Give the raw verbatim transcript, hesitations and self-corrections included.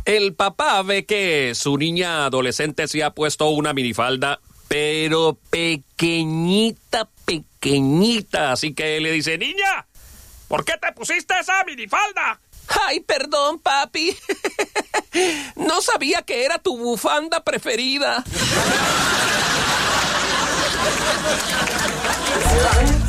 El papá ve que su niña adolescente se ha puesto una minifalda, pero pequeñita, pequeñita. Así que le dice, niña, ¿por qué te pusiste esa minifalda? Ay, perdón, papi. No sabía que era tu bufanda preferida.